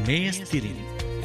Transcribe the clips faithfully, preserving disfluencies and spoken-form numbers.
ಮೇಯಸ್ತಿರಿನ್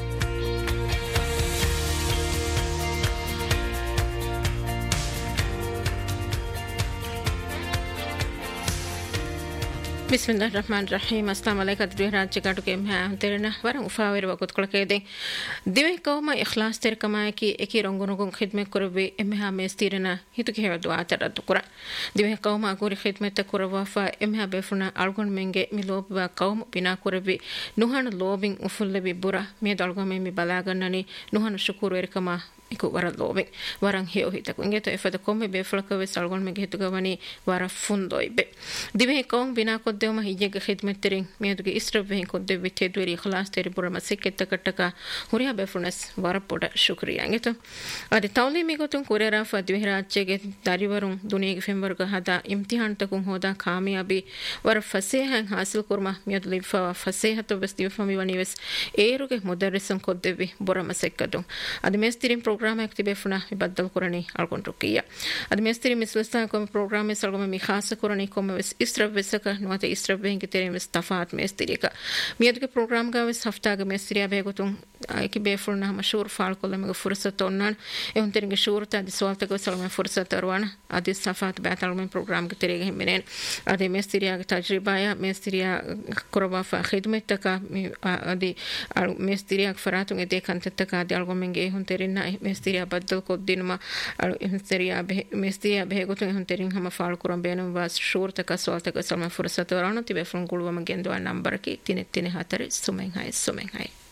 Bismillahirrahmanirrahim. Assalamu alaikum. Dwi rajya kadu ke mha terena warang ufawir wakut kolakede. Diwe kawma ikhlas ter kama ki eki rongonogon khidmet kurbi emha mestirena hitu ke dua tara tukura. Diwe kawma aguri khidmet kurwa fa emha befuna algon menge milob wa kawm bina kurbi nuhan lobing ufulle bi bura me dalgo me mi balaganani nuhan shukuru erkama iku wara lobing warang heo hita kungeto efada komme beflaka we salgon me hitu gawani wara fundoibe. Diwe kawm bina ko දෙවම හිජෙක ඛිදමත්තරෙන් මේදුගේ ඉස්රබෙන් කොද්දෙ විතේදුවරි ඛලාස් තෙරි පුරම සෙක්කෙත්ත කට්ටක හුරියා බෙෆුනස් වරපොඩ ශුක්‍රියා ගෙත අද තවලි මිගොතුන් කුරේරා ෆදිවි රාජ්‍යගේ දරිවරුන් දුනියගේ ෆෙම්බර්ග හදා ඉම්තිහාන් තකුන් හොදා කාමියාබි වර ෆසේහන් හාසිල් කුර්ම මියදු ලිෆා ෆසේහත වෙස් දිවෆමි වනිවෙස් ඒරුගේ මුදර්රිසන් කොද්දෙවි බොරම සෙක්කතු අද මේස්තිරින් programme එක තිබෙෆුනා ඉබද්දල් කුරණි අල්කොන් රුකියා අද මේස්තිරින් මිස්ලස්තා කොම programme එක සල්ගම මි ખાસ කුරණි කොම වෙස් ඉස්රබෙසක නොත ඉස්රබෙන් ගේ මෙස් තෆාත් මේස්තිරික මියදුගේ ප්‍රෝග්‍රෑම් ගාවෙස් හෆ්තාගේ මේස්තිරියා බේගොතුන් අයකි බේෆුල්නා මෂූර් ෆාල් කොල්ලමගේ ෆුර්සත් ඔන්නන් එහුන් තෙරින්ගේ ෂූර්ත අද සෝල්තක සල්ගම ෆුර්සත් අරවන අද සෆාත් බෑතල්මෙන් ප්‍රෝග්‍රෑම් ගේ තෙරිගේ හිමිනෙන් අද මේස්තිරියාගේ තජරිබාය මේස්තිරියා කරවා ෆා ඛිදමත්තක අද මේස්තිරියා ෆරාතුන් එදේ කන්තත්තක අද අල්ගොමෙන්ගේ එහුන් තෙරින්නා මේස්තිරියා බද්දල් කොද්දිනම මේස්තිරියා මේස්තිරියා බේගොතුන් එහුන් තෙරින් හම ෆාල් කුරම් බේනම් වාස් ෂූර්තක සෝල්තක සල්ගම ෆුර්සත් අරවන තිබෙෆුන් ගුළුවම ගෙන්දුවා නම්බරකි තිනෙත් තිනේ හතර සුමෙන් හය සුමෙන් හය